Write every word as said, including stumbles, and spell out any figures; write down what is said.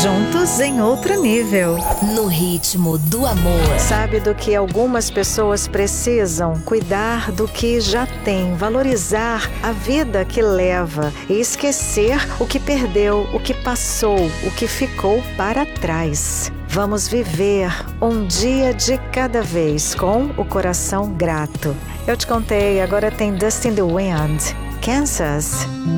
Juntos em outro nível. No ritmo do amor. Sabe do que algumas pessoas precisam? Cuidar do que já tem, valorizar a vida que leva e esquecer o que perdeu, o que passou, o que ficou para trás. Vamos viver um dia de cada vez com o coração grato. Eu te contei, agora tem Dust in the Wind, Kansas.